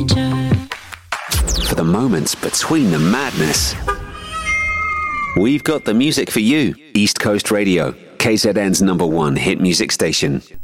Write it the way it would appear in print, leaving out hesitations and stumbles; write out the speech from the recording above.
For the moments between the madness, we've got the music for you. East Coast Radio, KZN's #1 hit music station.